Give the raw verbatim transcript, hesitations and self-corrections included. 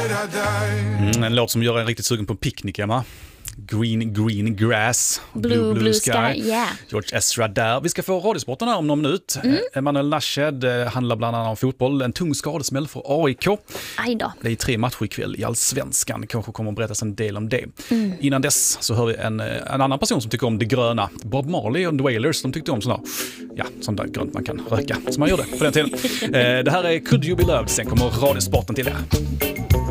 Mm, en låt som gör en riktigt sugen på picknick, Emma. Green, green grass, Blue, blue, blue sky, sky. Yeah. George Ezra där. Vi ska få radiosporten här om någon minut. Mm. Emanuel Nashed handlar bland annat om fotboll. En tung skadesmäll för A I K. Aj då. Det är tre matcher ikväll i Allsvenskan. Kanske kommer att berättas en del om det. Mm. Innan dess så hör vi en, en annan person som tycker om det gröna. Bob Marley och The Wailers, de tyckte om sådana, ja, sånt där grönt man kan röka. Så man gör det på den tiden. Det här är Could You Be Loved. Sen kommer radiosporten till er.